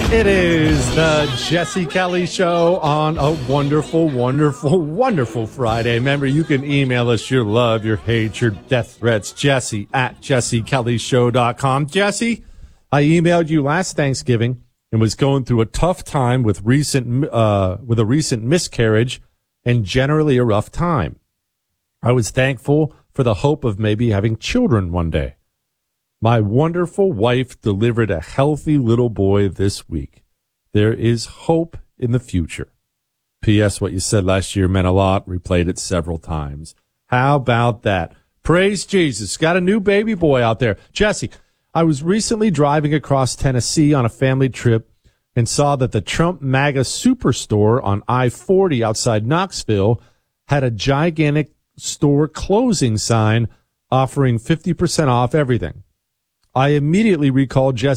It is the Jesse Kelly Show on a wonderful, wonderful, wonderful Friday. Remember, you can email us your love, your hate, your death threats, Jesse at jessekellyshow.com. Jesse, I emailed you last Thanksgiving and was going through a tough time with a recent miscarriage and generally a rough time. I was thankful for the hope of maybe having children one day. My wonderful wife delivered a healthy little boy this week. There is hope in the future. P.S. What you said last year meant a lot. Replayed it several times. How about that? Praise Jesus. Got a new baby boy out there. Jesse, I was recently driving across Tennessee on a family trip and saw that the Trump MAGA Superstore on I-40 outside Knoxville had a gigantic store closing sign offering 50% off everything. I immediately recalled Jesse